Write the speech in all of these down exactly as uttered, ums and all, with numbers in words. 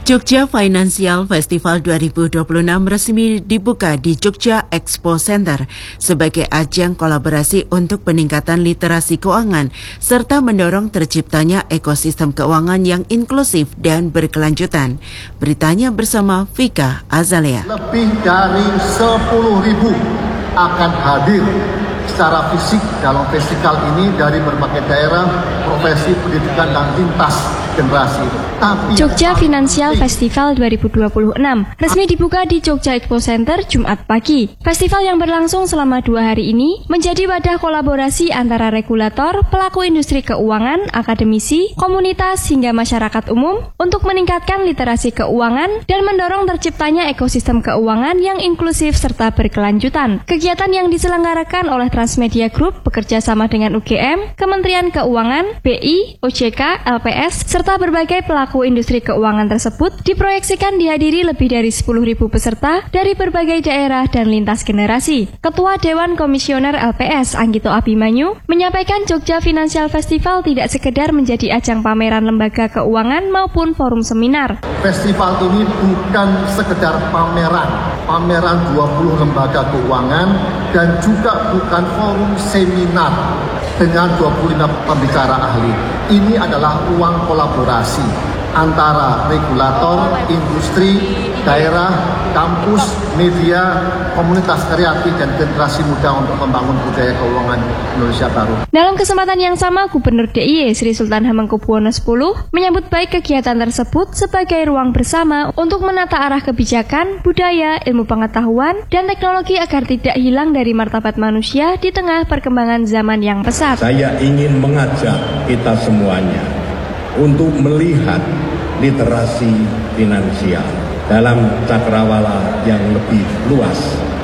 Jogja Financial Festival dua ribu dua puluh enam resmi dibuka di Jogja Expo Center sebagai ajang kolaborasi untuk peningkatan literasi keuangan serta mendorong terciptanya ekosistem keuangan yang inklusif dan berkelanjutan. Beritanya bersama Vika Azalea. Lebih dari sepuluh ribu akan hadir secara fisik dalam festival ini dari berbagai daerah, profesi, pendidikan, dan lintas generasi. Tapi Jogja Financial Festival dua ribu dua puluh enam resmi dibuka di Jogja Expo Center Jumat pagi. Festival yang berlangsung selama dua hari ini menjadi wadah kolaborasi antara regulator, pelaku industri keuangan, akademisi, komunitas, hingga masyarakat umum untuk meningkatkan literasi keuangan dan mendorong terciptanya ekosistem keuangan yang inklusif serta berkelanjutan. Kegiatan yang diselenggarakan oleh Transmedia Group bekerja sama dengan U G M, Kementerian Keuangan, B I, O J K, L P S, serta berbagai pelaku industri keuangan tersebut diproyeksikan dihadiri lebih dari sepuluh ribu peserta dari berbagai daerah dan lintas generasi. Ketua Dewan Komisioner L P S Anggito Abimanyu menyampaikan Jogja Financial Festival tidak sekedar menjadi ajang pameran lembaga keuangan maupun forum seminar. Festival ini bukan sekedar pameran, pameran dua puluh lembaga keuangan dan juga bukan forum seminar dengan dua puluh lima pembicara ahli. Ini adalah ruang kolaborasi antara regulator, industri, daerah, kampus, media, komunitas kreatif, dan generasi muda untuk membangun budaya keuangan Indonesia baru. Dalam kesempatan yang sama, Gubernur D I Y Sri Sultan Hamengkubuwono X menyambut baik kegiatan tersebut sebagai ruang bersama untuk menata arah kebijakan, budaya, ilmu pengetahuan, dan teknologi agar tidak hilang dari martabat manusia di tengah perkembangan zaman yang pesat. Saya ingin mengajak kita semuanya untuk melihat literasi finansial dalam cakrawala yang lebih luas.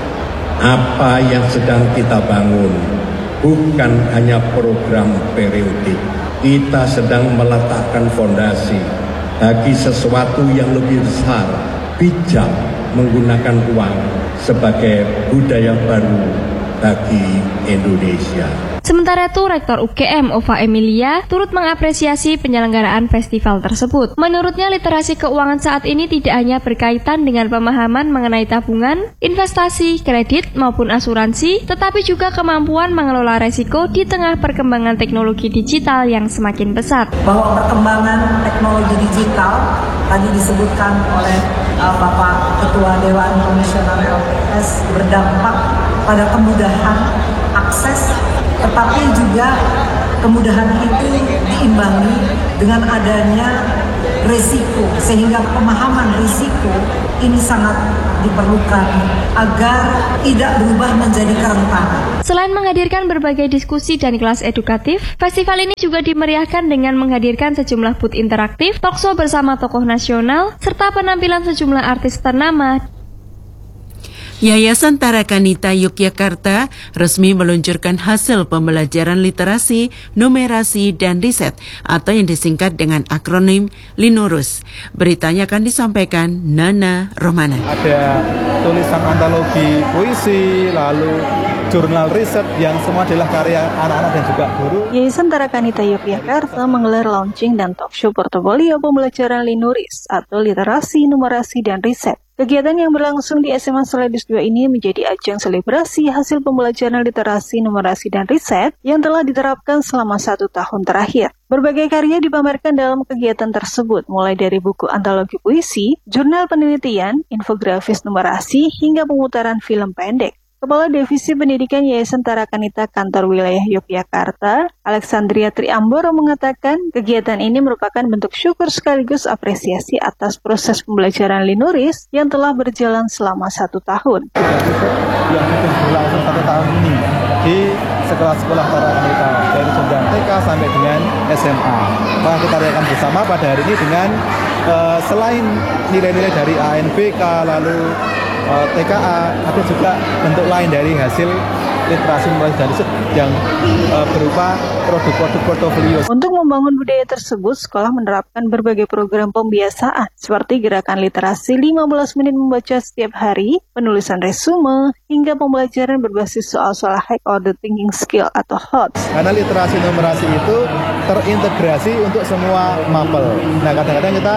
Apa yang sedang kita bangun bukan hanya program periodik. Kita sedang meletakkan fondasi bagi sesuatu yang lebih besar, bijak menggunakan uang sebagai budaya baru bagi Indonesia. Sementara itu, Rektor U G M Ova Emilia turut mengapresiasi penyelenggaraan festival tersebut. Menurutnya, literasi keuangan saat ini tidak hanya berkaitan dengan pemahaman mengenai tabungan, investasi, kredit, maupun asuransi, tetapi juga kemampuan mengelola resiko di tengah perkembangan teknologi digital yang semakin pesat. Bahwa perkembangan teknologi digital tadi disebutkan oleh uh, Bapak Ketua Dewan Komisioner L P S berdampak pada kemudahan akses, tetapi juga kemudahan itu diimbangi dengan adanya risiko, sehingga pemahaman risiko ini sangat diperlukan agar tidak berubah menjadi kerentanan. Selain menghadirkan berbagai diskusi dan kelas edukatif, festival ini juga dimeriahkan dengan menghadirkan sejumlah booth interaktif, talkshow bersama tokoh nasional, serta penampilan sejumlah artis ternama. Yayasan Tarakanita Yogyakarta resmi meluncurkan hasil pembelajaran literasi, numerasi, dan riset atau yang disingkat dengan akronim Linurus. Beritanya akan disampaikan Nana Romana. Ada tulisan antologi puisi, lalu jurnal riset yang semua adalah karya anak-anak dan juga guru. Yayasan Tarakanita Yogyakarta menggelar launching dan talkshow portofolio pembelajaran Linuris atau literasi, numerasi, dan riset. Kegiatan yang berlangsung di S M A Selebis dua ini menjadi ajang selebrasi hasil pembelajaran literasi, numerasi, dan riset yang telah diterapkan selama satu tahun terakhir. Berbagai karya dipamerkan dalam kegiatan tersebut, mulai dari buku antologi puisi, jurnal penelitian, infografis numerasi, hingga pemutaran film pendek. Kepala Divisi Pendidikan Yayasan Tarakanita Kantor Wilayah Yogyakarta, Alexandria Triamboro mengatakan kegiatan ini merupakan bentuk syukur sekaligus apresiasi atas proses pembelajaran Linuris yang telah berjalan selama satu tahun. Yang sudah berlangsung satu tahun ini di sekolah-sekolah Tarakanita dari jenjang T K sampai dengan S M A. Maka kita rayakan bersama pada hari ini dengan uh, selain nilai-nilai dari A N B K lalu T K A, ada juga bentuk lain dari hasil literasi mulai dari yang uh, berupa produk-produk portofolio. Untuk membangun budaya tersebut, sekolah menerapkan berbagai program pembiasaan seperti gerakan literasi lima belas menit membaca setiap hari, penulisan resume, hingga pembelajaran berbasis soal-soal high order thinking skill atau H O T S. Karena literasi numerasi itu terintegrasi untuk semua mapel. Nah, kadang-kadang kita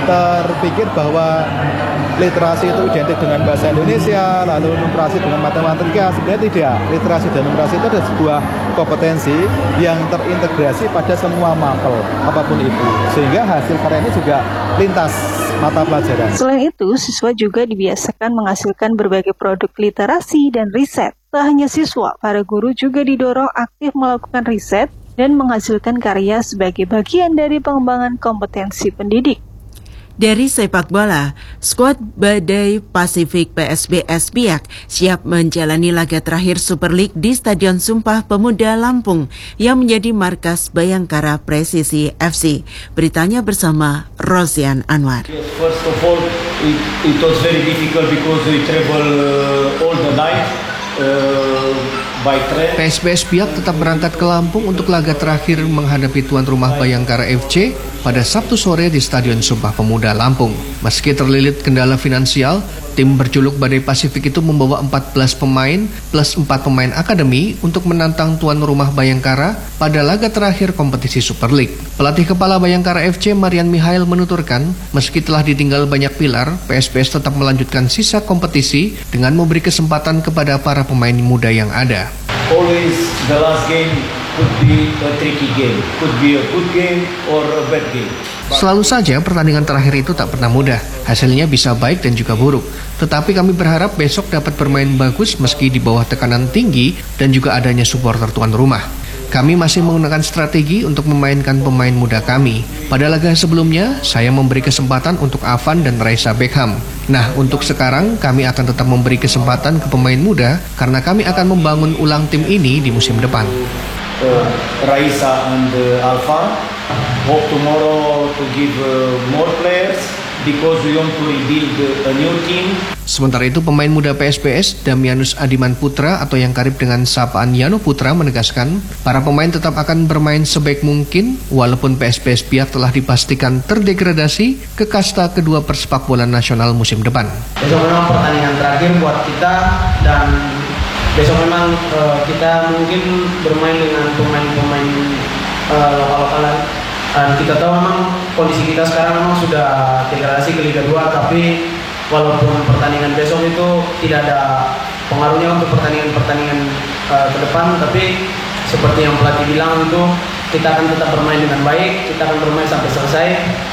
terpikir bahwa literasi itu identik dengan bahasa Indonesia, lalu numerasi dengan matematika. Sebenarnya tidak. Literasi dan numerasi itu adalah sebuah kompetensi yang terintegrasi pada semua mapel, apapun itu. Sehingga hasil karya ini juga lintas mata pelajaran. Selain itu, siswa juga dibiasakan menghasilkan berbagai produk literasi dan riset. Tak hanya siswa, para guru juga didorong aktif melakukan riset dan menghasilkan karya sebagai bagian dari pengembangan kompetensi pendidik. Dari sepak bola, skuad Badai Pasifik P S B S Biak siap menjalani laga terakhir Super League di Stadion Sumpah Pemuda Lampung yang menjadi markas Bayangkara Presisi F C. Beritanya bersama Rosian Anwar. Yes, first of all, it, it was very difficult because we travel uh, all the night. Uh, P S B S Biak tetap berangkat ke Lampung untuk laga terakhir menghadapi tuan rumah Bayangkara F C pada Sabtu sore di Stadion Sumpah Pemuda Lampung. Meski terlilit kendala finansial, tim berjuluk Badai Pasifik itu membawa empat belas pemain plus empat pemain akademi untuk menantang tuan rumah Bayangkara pada laga terakhir kompetisi Super League. Pelatih kepala Bayangkara F C Marian Mihail menuturkan, meski telah ditinggal banyak pilar, P S B S tetap melanjutkan sisa kompetisi dengan memberi kesempatan kepada para pemain muda yang ada. Always the last game could be a tricky game, could be a good game or a bad game. Selalu saja pertandingan terakhir itu tak pernah mudah. Hasilnya bisa baik dan juga buruk. Tetapi kami berharap besok dapat bermain bagus meski di bawah tekanan tinggi dan juga adanya supporter tuan rumah. Kami masih menggunakan strategi untuk memainkan pemain muda kami. Pada laga sebelumnya, saya memberi kesempatan untuk Avan dan Raisa Beckham. Nah, untuk sekarang kami akan tetap memberi kesempatan ke pemain muda karena kami akan membangun ulang tim ini di musim depan. Uh, Raisa and uh, Alpha hope tomorrow to give uh, more players because we want to rebuild a new team. Sementara itu pemain muda P S B S Damianus Adiman Putra atau yang karib dengan sapaan Yano Putra menegaskan para pemain tetap akan bermain sebaik mungkin walaupun P S B S Biak telah dipastikan terdegradasi ke kasta kedua persepak bola nasional musim depan. Besok memang pertandingan terakhir buat kita dan besok memang uh, kita mungkin bermain dengan pemain-pemain uh, lokal-lokalan. Dan kita tahu memang kondisi kita sekarang memang sudah degradasi ke Liga dua, tapi walaupun pertandingan besok itu tidak ada pengaruhnya untuk pertandingan-pertandingan uh, ke depan, tapi seperti yang pelatih bilang itu kita akan tetap bermain dengan baik, kita akan bermain sampai selesai,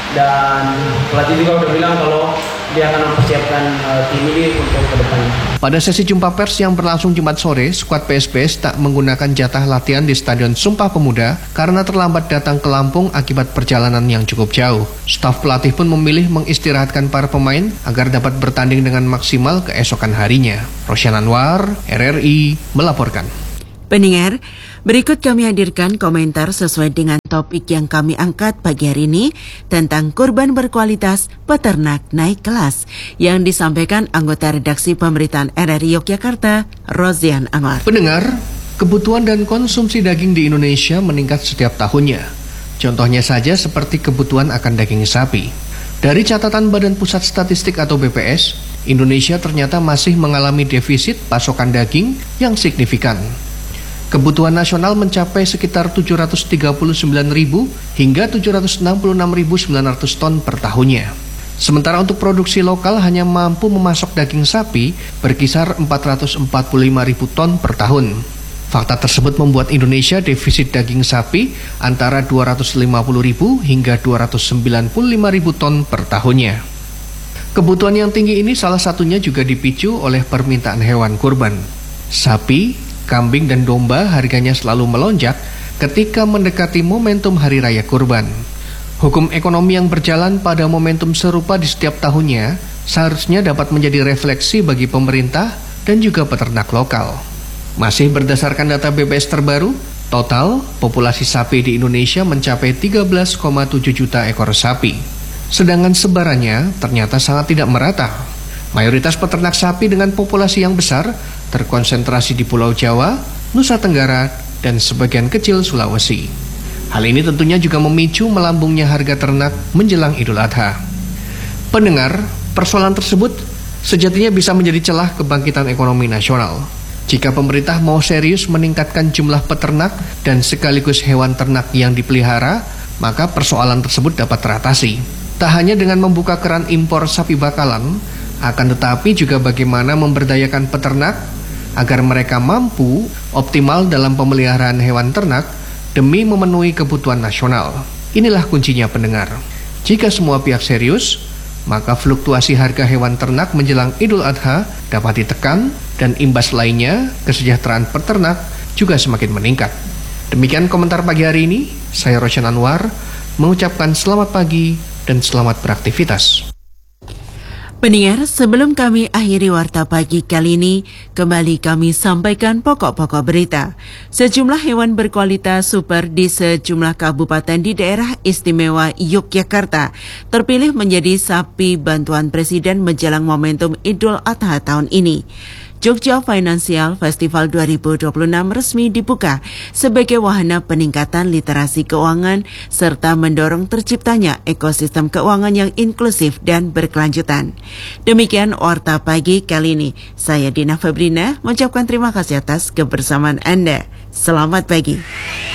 dan pelatih juga udah bilang kalau dia akan mempersiapkan uh, tim ini untuk ke depannya. Pada sesi jumpa pers yang berlangsung Jumat sore, skuad P S B S tak menggunakan jatah latihan di Stadion Sumpah Pemuda karena terlambat datang ke Lampung akibat perjalanan yang cukup jauh. Staf pelatih pun memilih mengistirahatkan para pemain agar dapat bertanding dengan maksimal keesokan harinya. Rosian Anwar, R R I, melaporkan. Pendengar, berikut kami hadirkan komentar sesuai dengan topik yang kami angkat pagi hari ini tentang kurban berkualitas peternak naik kelas yang disampaikan anggota redaksi pemberitaan R R I Yogyakarta, Rosian Anwar. Pendengar, kebutuhan dan konsumsi daging di Indonesia meningkat setiap tahunnya. Contohnya saja seperti kebutuhan akan daging sapi. Dari catatan Badan Pusat Statistik atau B P S, Indonesia ternyata masih mengalami defisit pasokan daging yang signifikan. Kebutuhan nasional mencapai sekitar tujuh ratus tiga puluh sembilan ribu hingga tujuh ratus enam puluh enam ribu sembilan ratus ton per tahunnya. Sementara untuk produksi lokal hanya mampu memasok daging sapi berkisar empat ratus empat puluh lima ribu ton per tahun. Fakta tersebut membuat Indonesia defisit daging sapi antara dua ratus lima puluh ribu hingga dua ratus sembilan puluh lima ribu ton per tahunnya. Kebutuhan yang tinggi ini salah satunya juga dipicu oleh permintaan hewan kurban. Sapi, kambing dan domba harganya selalu melonjak ketika mendekati momentum Hari Raya Kurban. Hukum ekonomi yang berjalan pada momentum serupa di setiap tahunnya seharusnya dapat menjadi refleksi bagi pemerintah dan juga peternak lokal. Masih berdasarkan data B P S terbaru, total populasi sapi di Indonesia mencapai tiga belas koma tujuh juta ekor sapi. Sedangkan sebarannya ternyata sangat tidak merata. Mayoritas peternak sapi dengan populasi yang besar terkonsentrasi di Pulau Jawa, Nusa Tenggara, dan sebagian kecil Sulawesi. Hal ini tentunya juga memicu melambungnya harga ternak menjelang Idul Adha. Pendengar, persoalan tersebut sejatinya bisa menjadi celah kebangkitan ekonomi nasional. Jika pemerintah mau serius meningkatkan jumlah peternak dan sekaligus hewan ternak yang dipelihara, maka persoalan tersebut dapat teratasi. Tak hanya dengan membuka keran impor sapi bakalan, akan tetapi juga bagaimana memberdayakan peternak agar mereka mampu optimal dalam pemeliharaan hewan ternak demi memenuhi kebutuhan nasional. Inilah kuncinya pendengar. Jika semua pihak serius, maka fluktuasi harga hewan ternak menjelang Idul Adha dapat ditekan dan imbas lainnya kesejahteraan peternak juga semakin meningkat. Demikian komentar pagi hari ini. Saya Roshan Anwar mengucapkan selamat pagi dan selamat beraktivitas. Pendengar, sebelum kami akhiri warta pagi kali ini, kembali kami sampaikan pokok-pokok berita. Sejumlah hewan berkualitas super di sejumlah kabupaten di daerah istimewa Yogyakarta terpilih menjadi sapi bantuan Presiden menjelang momentum Idul Adha tahun ini. Jogja Financial Festival dua ribu dua puluh enam resmi dibuka sebagai wahana peningkatan literasi keuangan serta mendorong terciptanya ekosistem keuangan yang inklusif dan berkelanjutan. Demikian Warta Pagi kali ini. Saya Dina Febrina mengucapkan terima kasih atas kebersamaan Anda. Selamat pagi.